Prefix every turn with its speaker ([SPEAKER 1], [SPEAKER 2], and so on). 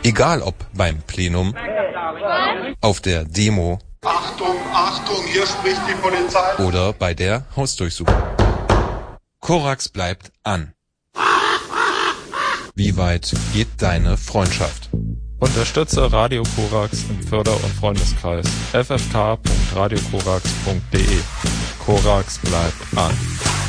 [SPEAKER 1] Egal ob beim Plenum, auf der Demo,
[SPEAKER 2] Achtung, Achtung, hier spricht die Polizei.
[SPEAKER 1] Oder bei der Hausdurchsuchung. Korax bleibt an. Wie weit geht deine Freundschaft?
[SPEAKER 3] Unterstütze Radio Korax im Förder- und Freundeskreis. ffk.radiokorax.de. Korax bleibt an.